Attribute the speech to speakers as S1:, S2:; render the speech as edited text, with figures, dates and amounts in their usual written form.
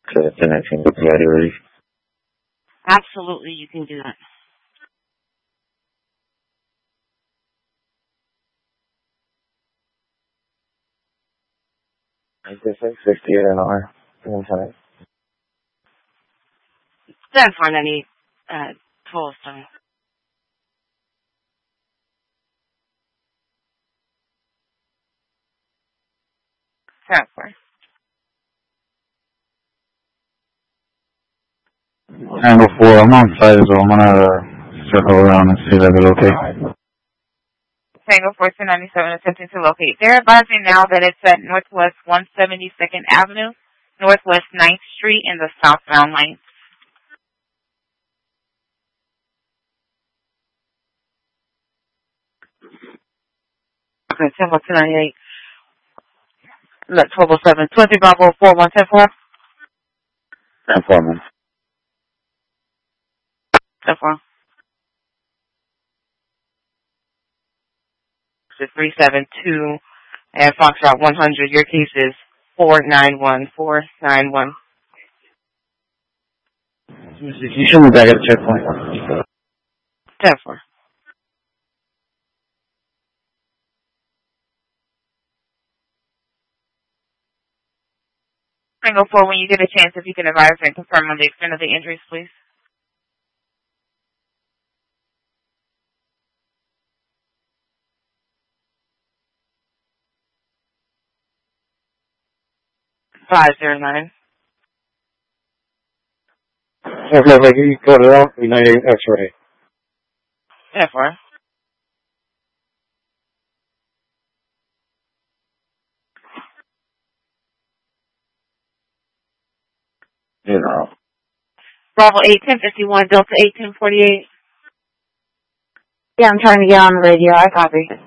S1: So the 1019 with the audio ready.
S2: Absolutely, you can do that.
S1: Is this like 68 an hour? Inside.
S2: 749 12 stone. Transfer.
S3: 904, I'm on site, so I'm gonna circle around and see that they're okay.
S4: Tango 1497 attempting to locate. They're advising now that it's at Northwest 172nd Avenue, Northwest 9th Street in the southbound lane.
S2: Okay, Tango 298. Let 1207. 20 Bravo 4110
S1: 10-4, man.
S2: 10-4. 372 and Foxtrot 100. Your case is 491491.
S3: You should be back at the checkpoint.
S2: 10-4.
S4: Tango 4, when you get a chance, if you can advise and confirm on the extent of the injuries, please.
S2: $509.
S1: Okay, like you got it out, 98 X-ray.
S2: 10-4.
S1: You know.
S4: Bravo 81051, Delta 1848.
S2: Yeah, I'm trying to get on the radio. I copy.